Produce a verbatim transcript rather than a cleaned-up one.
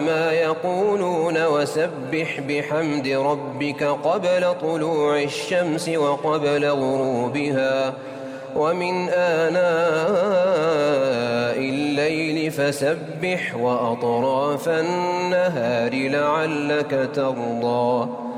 ما يقولون وسبح بحمد ربك قبل طلوع الشمس وقبل غروبها ومن آناء الليل فسبح وأطراف النهار لعلك ترضى